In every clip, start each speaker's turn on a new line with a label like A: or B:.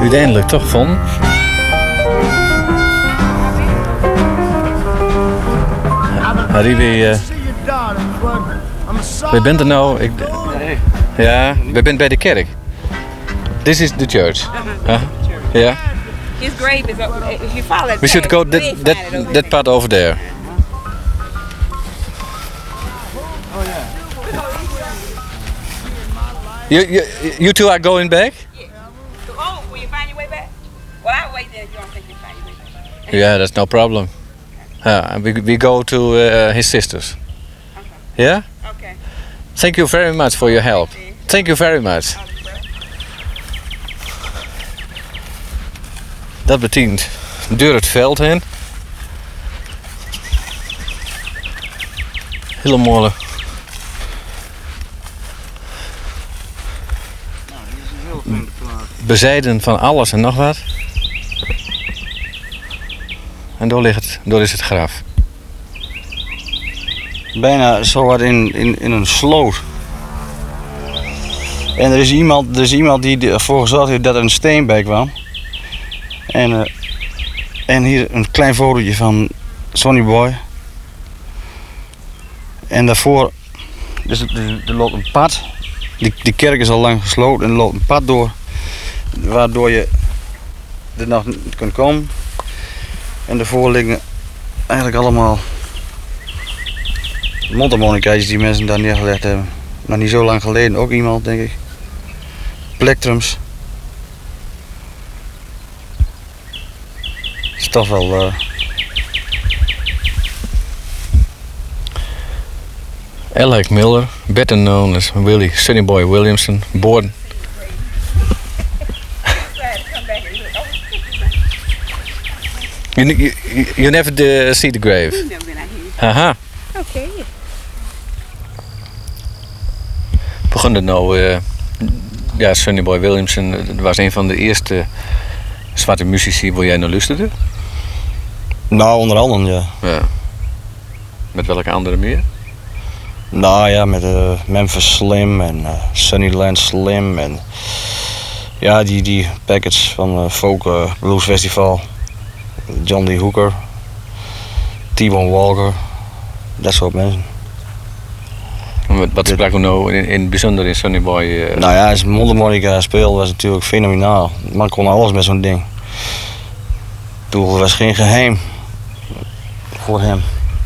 A: uiteindelijk toch vonden. Harry, we bent er nou. Ja, we zijn bij de kerk. This is the church. Ja.
B: His grave is up. If you follow that,
A: We should go that part over there. You two are going back?
B: Oh, will you find your way back? Well, I'll wait there if you don't think you'll find your way back.
A: Yeah, that's no problem. We go to his sisters. Yeah?
B: Okay.
A: Thank you very much for your help. Thank you very much. Dat betekent door het veld heen. Hele mooie. Bezijden van alles en nog wat. En door is het graf.
C: Bijna zo wat in een sloot. En er is iemand die ervoor gezorgd heeft dat er een steen bij kwam. En hier een klein fotootje van Sonny Boy. En daarvoor, dus er loopt een pad. Die kerk is al lang gesloten en er loopt een pad door. Waardoor je er nog niet kunt komen. En daarvoor liggen eigenlijk allemaal mondharmonica's die mensen daar neergelegd hebben. Nog niet zo lang geleden, ook iemand denk ik. Plectrums. Is toch wel...
A: Alec Miller, better known as Willie Sonny Boy Williamson, born. You never see the grave?
B: We've never been out here.
A: Haha.
B: Okay.
A: Begon het nou... ja, Sonny Boy Williamson was een van de eerste zwarte muzici waar jij naar luisterde.
C: Nou, onder andere, ja.
A: Ja. Met welke andere meer?
C: Nou ja, met Memphis Slim en Sunnyland Slim en ja, die package van Folk Blues Festival. John D. Hooker, T-Bone Walker, dat soort mensen.
A: Wat sprak we nou in het bijzonder in Sonny Boy?
C: Nou ja, als mondharmonica speelde was natuurlijk fenomenaal. De man kon alles met zo'n ding. Toen was geen geheim voor hem.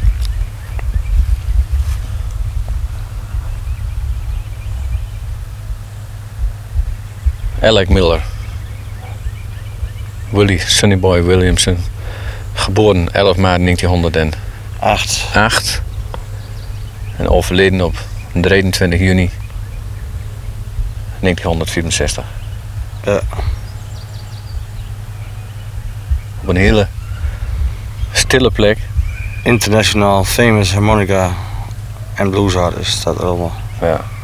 A: Alec Miller. Willie Sonny Boy Williamson. Geboren 11 maart 1908. En overleden op 23 juni 1964.
C: Ja.
A: Op een hele stille plek.
C: International famous harmonica en blues artist staat er allemaal.
A: Ja.